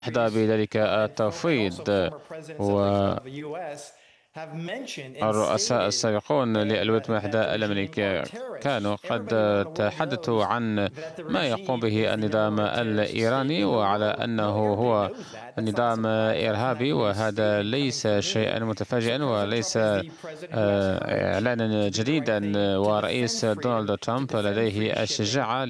بذلك التفويض. والرؤساء السابقون للولايات المتحدة الأمريكية كانوا قد تحدثوا عن ما يقوم به النظام الإيراني وعلى أنه هو نظام إرهابي، وهذا ليس شيئا متفاجئا وليس إعلانا جديدا. ورئيس دونالد ترامب لديه الشجاعة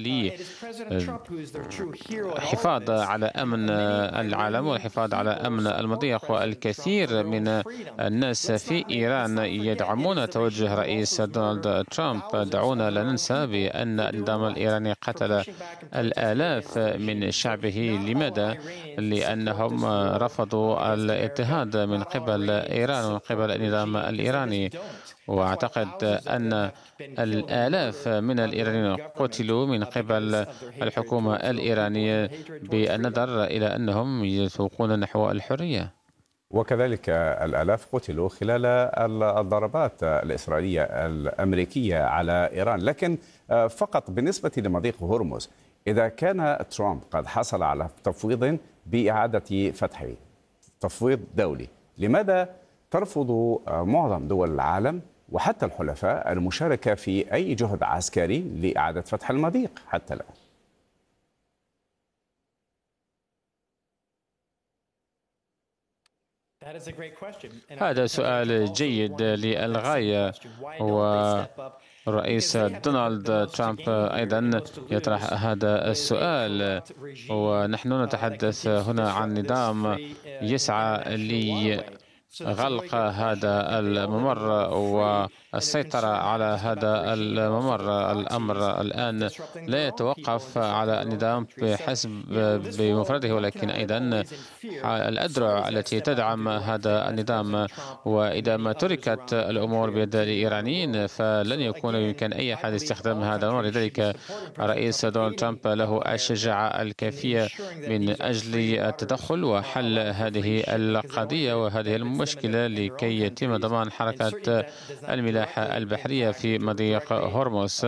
للحفاظ على أمن العالم والحفاظ على أمن المضيق، والكثير من الناس في إيران يدعمون توجه رئيس دونالد ترامب. دعونا لا ننسى بأن النظام الإيراني قتل الآلاف من شعبه. لماذا؟ لأنهم رفضوا الاضطهاد من قبل إيران ومن قبل النظام الإيراني. وأعتقد أن الآلاف من الإيرانيين قتلوا من قبل الحكومة الإيرانية بالنظر إلى أنهم يسوقون نحو الحرية. وكذلك الآلاف قتلوا خلال الضربات الإسرائيلية الأمريكية على إيران. لكن فقط بالنسبة لمضيق هرمز، إذا كان ترامب قد حصل على تفويض بإعادة فتحه، تفويض دولي، لماذا ترفض معظم دول العالم وحتى الحلفاء المشاركة في أي جهد عسكري لإعادة فتح المضيق حتى الآن؟ هذا سؤال جيد للغاية، والرئيس دونالد ترامب أيضا يطرح هذا السؤال. ونحن نتحدث هنا عن نظام يسعى غلق هذا الممر والسيطرة على هذا الممر. الأمر الآن لا يتوقف على النظام بمفرده، ولكن أيضا الأذرع التي تدعم هذا النظام. وإذا ما تركت الأمور بيد الإيرانيين فلن يكون يمكن أي أحد استخدام هذا الأمر. لذلك الرئيس دونالد ترامب له الشجاعة الكافية من أجل التدخل وحل هذه القضية وهذه المشكلة لكي يتم ضمان حركة الملاحة البحرية في مضيق هرمز.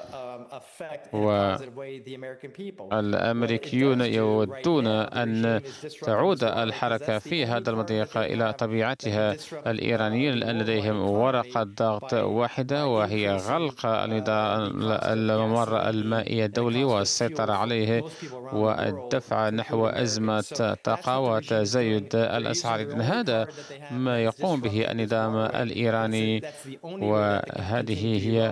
والأمريكيون يودون أن تعود الحركة في هذا المضيق إلى طبيعتها. الإيرانيين الآن لديهم ورقة ضغط واحدة، وهي غلق الممر المائي الدولي والسيطرة عليه والدفع نحو أزمة طاقة وتزايد الأسعار. هذا ما يقوم به النظام الإيراني، وهذه هي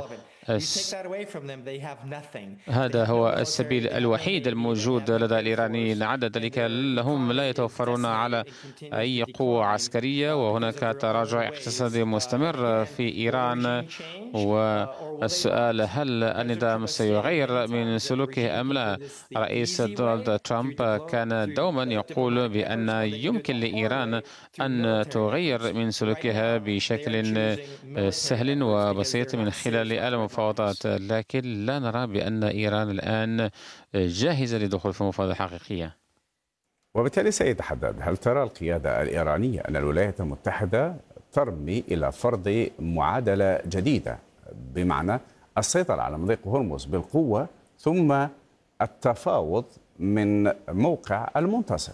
هذا هو السبيل الوحيد الموجود لدى الإيرانيين. عدا ذلك هم لا يتوفرون على أي قوة عسكرية، وهناك تراجع اقتصادي مستمر في إيران. والسؤال هل النظام سيغير من سلوكه أم لا؟ رئيس دونالد ترامب كان دوما يقول بأن يمكن لإيران أن تغير من سلوكها بشكل سهل وبسيط من خلال المفاوضات، لكن لا نرى بأن إيران الآن جاهزة للدخول في مفاوضات حقيقية. وبالتالي سيد حداد، هل ترى القيادة الإيرانية أن الولايات المتحدة ترمي إلى فرض معادلة جديدة، بمعنى السيطرة على مضيق هرمز بالقوة ثم التفاوض من موقع المنتصر؟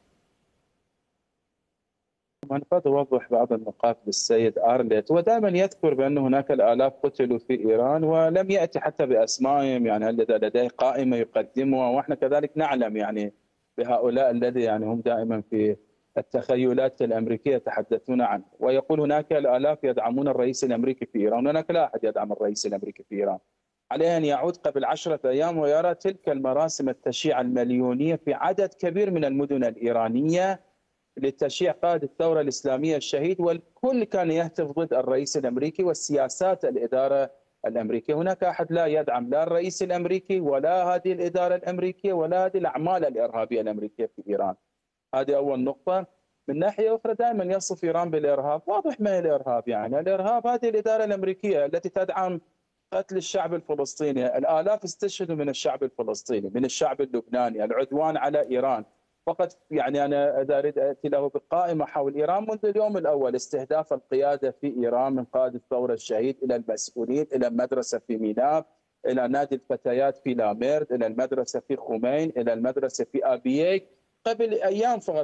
أنا قد أوضح بعض النقاط للسيد أرليت. ودائما يذكر بأن هناك الآلاف قتلوا في إيران ولم يأتي حتى بأسمائهم، يعني لديه قائمة يقدمها، وإحنا كذلك نعلم يعني بهؤلاء الذي يعني هم دائما في التخيلات الأمريكية يتحدثون عنه. ويقول هناك الآلاف يدعمون الرئيس الأمريكي في إيران، هناك لا أحد يدعم الرئيس الأمريكي في إيران. عليه أن يعود قبل 10 أيام ويرى تلك المراسم التشييع المليونية في عدد كبير من المدن الإيرانية لتشييع قائد الثورة الإسلامية الشهيد، والكل كان يهتف ضد الرئيس الأمريكي والسياسات الإدارة الأمريكية. هناك أحد لا يدعم لا الرئيس الأمريكي ولا هذه الإدارة الأمريكية ولا هذه الأعمال الإرهابية الأمريكية في إيران. هذه أول نقطة. من ناحية أخرى دائما يصف إيران بالإرهاب. واضح ما هي الإرهاب، يعني الإرهاب هذه الإدارة الأمريكية التي تدعم قتل الشعب الفلسطيني. الآلاف استشهدوا من الشعب الفلسطيني، من الشعب اللبناني، العدوان على إيران. فقط يعني أنا إذا أريد أتي له بقائمة حول إيران منذ اليوم الأول: استهداف القيادة في إيران من قائد الثورة الشهيد إلى المسؤولين، إلى المدرسة في ميناف، إلى نادي الفتيات في لاميرد، إلى المدرسة في خمين، إلى المدرسة في أبييك. قبل أيام فقط